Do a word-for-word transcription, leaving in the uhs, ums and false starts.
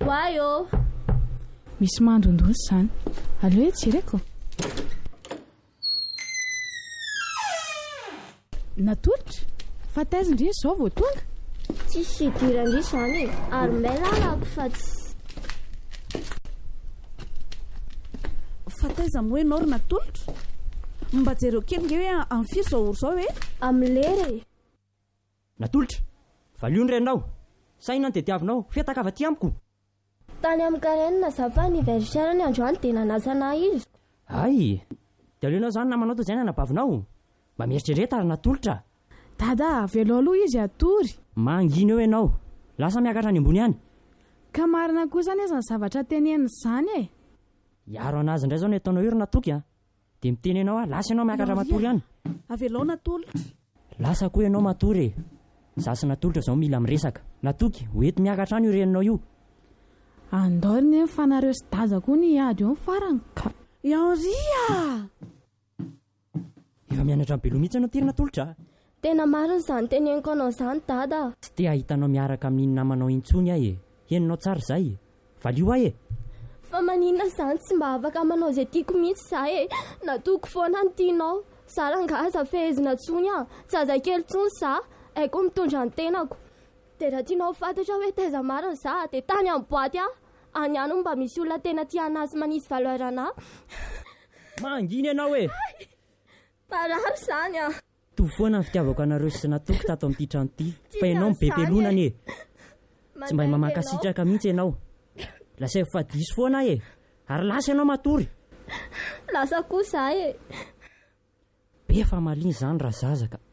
Hoay ô. Misy mandrondrosy zany. Aleo e jereko. Natolotra? Fa taiza indrindra izao vao tonga? Tsisy idirandry izany e. Ary may lalako fa tsy. Fa taiza moa ianao ry natolotra? Mba jereo kely nge hoe amin'ny firy izao oro izao e? Amin'ny lera. Natolotra, valiony renao. Saina ny tediavinao, fetaka avy aty amiko. Tany amin'ny karenina zava ny verisiarany androany dia nanasana izy. Ay, dia aleonao izany namanao toy izay nanabavinao. Mba mieritrereta ary natolotra. Dada, velo aloha izy atory. Mangina eo ianao. Lasa miakatra any ambony any. Ka marina kosa anie izany zavatra tenenina izany e. Iaro anazy indray izao no ataonao io ry natoky a. Dia miteny ianao a, lasa ianao miakatra matory any. Avelao natolotra. Lasa koa ianao matory e. Za sy natolotra izao mila miresaka. Natoky, hoety miakatra any io reninao io. Andoriny fa nareo sy daza koa ny ady eo farany ka. Henria! Efa mianatra amin'ny beloha mihitsy ianao ty ry natolotra. Tena marina izany teneniko anao izany dada. Tsy te ahitanao miaraka amin'ny namanao intsony ahy e. Henonao tsara izay. Valio ahy e. Fa maninona izany tsy mba afaka manao izay tiako mihitsy izahay e. Natoko foana ny tianao. Sarangaza fehezina tsony a. Zazakely tsony za. Haiko mitondra ny tenako. Dia raha tianao fantatra hoe taiza marina za dia tany amin'ny boaty a. Any any mba misy olona tena tia anazy manisy valorana. Mangina ianao e. Parary izany a. Toy foana ny fitiavako anareo sy natoky tato amin'ity trano ity. Fa ianao mibe felonany e. Tsy mba mamakasitraka mihitsy ianao. Lasa efa diso foana e. Ary lasa ianao matory. Lasa kosa e. Be fa maliny izany raha zazaka.